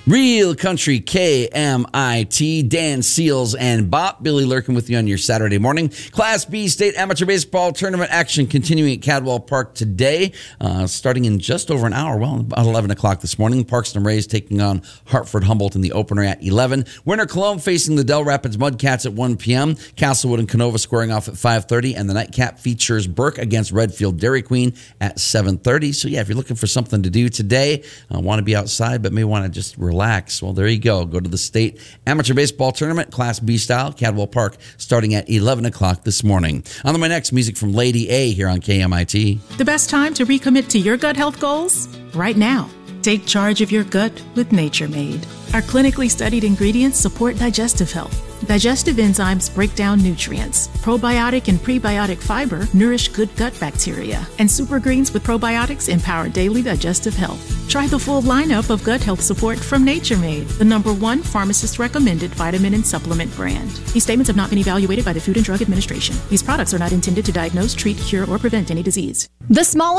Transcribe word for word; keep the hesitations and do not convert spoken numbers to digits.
Real Country K M I T, Dan Seals and Bob Billy Lurkin with you on your Saturday morning. Class B State Amateur Baseball Tournament action continuing at Cadwell Park today, uh, starting in just over an hour, well, about eleven o'clock this morning. Parkston Rays taking on Hartford Humboldt in the opener at eleven. Winter Cologne facing the Del Rapids Mudcats at one p.m. Castlewood and Canova squaring off at five thirty, and the nightcap features Burke against Redfield Dairy Queen at seven thirty. So yeah, if you're looking for something to do today, uh, want to be outside but may want to just relax, well, there you go. Go to the State Amateur Baseball Tournament, Class B style, Cadwell Park, starting at eleven o'clock this morning. On to my next, music from Lady A here on K M I T. The best time to recommit to your gut health goals? Right now. Take charge of your gut with Nature Made. Our clinically studied ingredients support digestive health. Digestive enzymes break down nutrients. Probiotic and prebiotic fiber nourish good gut bacteria. And super greens with probiotics empower daily digestive health. Try the full lineup of gut health support from Nature Made, the number one pharmacist-recommended vitamin and supplement brand. These statements have not been evaluated by the Food and Drug Administration. These products are not intended to diagnose, treat, cure, or prevent any disease. The smallest